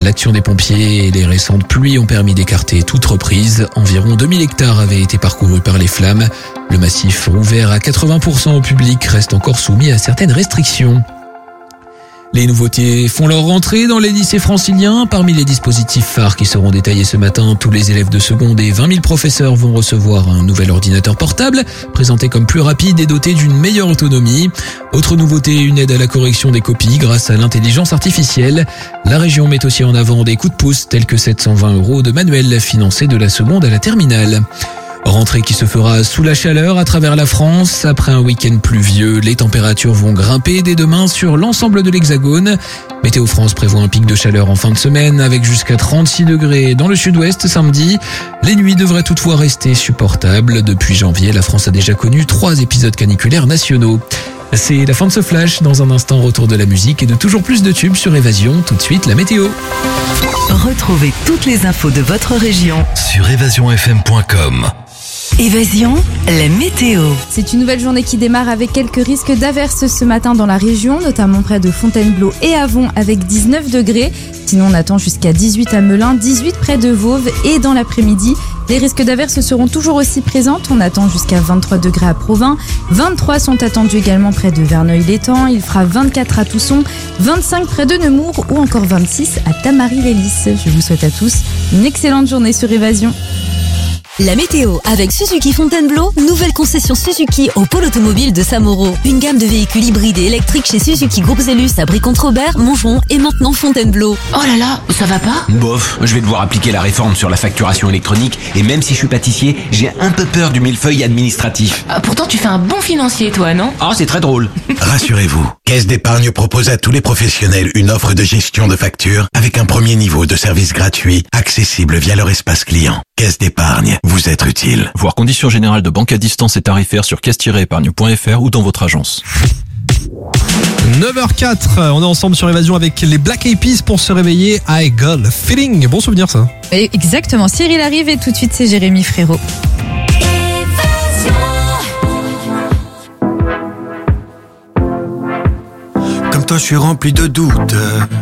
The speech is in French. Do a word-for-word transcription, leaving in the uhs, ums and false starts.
L'action des pompiers et les récentes pluies ont permis d'écarter toute reprise. Environ deux mille hectares avaient été parcourus par les flammes. Le massif, ouvert à quatre-vingts pour cent au public, reste encore soumis à certaines restrictions. Les nouveautés font leur rentrée dans les lycées franciliens. Parmi les dispositifs phares qui seront détaillés ce matin, tous les élèves de seconde et vingt mille professeurs vont recevoir un nouvel ordinateur portable, présenté comme plus rapide et doté d'une meilleure autonomie. Autre nouveauté, une aide à la correction des copies grâce à l'intelligence artificielle. La région met aussi en avant des coups de pouce tels que sept cent vingt euros de manuel financés de la seconde à la terminale. Rentrée qui se fera sous la chaleur à travers la France. Après un week-end pluvieux, les températures vont grimper dès demain sur l'ensemble de l'Hexagone. Météo France prévoit un pic de chaleur en fin de semaine avec jusqu'à trente-six degrés dans le sud-ouest samedi. Les nuits devraient toutefois rester supportables. Depuis janvier, la France a déjà connu trois épisodes caniculaires nationaux. C'est la fin de ce flash. Dans un instant, retour de la musique et de toujours plus de tubes sur Évasion. Tout de suite, la météo. Retrouvez toutes les infos de votre région sur évasion f m point com. Évasion, la météo. C'est une nouvelle journée qui démarre avec quelques risques d'averses ce matin dans la région, notamment près de Fontainebleau et Avon avec dix-neuf degrés. Sinon, on attend jusqu'à dix-huit à Melun, dix-huit près de Vauvre et dans l'après-midi, les risques d'averses seront toujours aussi présents. On attend jusqu'à vingt-trois degrés à Provins, vingt-trois sont attendus également près de Verneuil-l'Étang, il fera vingt-quatre à Tousson, vingt-cinq près de Nemours ou encore vingt-six à Tamaris-les-Lys. Je vous souhaite à tous une excellente journée sur Évasion. La météo avec Suzuki Fontainebleau, nouvelle concession Suzuki au pôle automobile de Samoro. Une gamme de véhicules hybrides et électriques chez Suzuki Groupe Zellus à Brie-Comte-Robert, Montgeron et maintenant Fontainebleau. Oh là là, ça va pas ? Bof, je vais devoir appliquer la réforme sur la facturation électronique et même si je suis pâtissier, j'ai un peu peur du millefeuille administratif. Ah, pourtant tu fais un bon financier toi, non ? Ah, c'est très drôle. Rassurez-vous, Caisse d'épargne propose à tous les professionnels une offre de gestion de factures avec un premier niveau de service gratuit, accessible via leur espace client. Caisse d'épargne, vous êtes utile. Voir conditions générales de banque à distance et tarifaires sur caisse tiret épargne point f r ou dans votre agence. neuf heures quatre, on est ensemble sur Évasion avec les Black Eyed Peas pour se réveiller. I got a feeling. Bon souvenir ça. Exactement, Cyril arrive et tout de suite c'est Jérémy Frérot. Comme toi je suis rempli de doutes.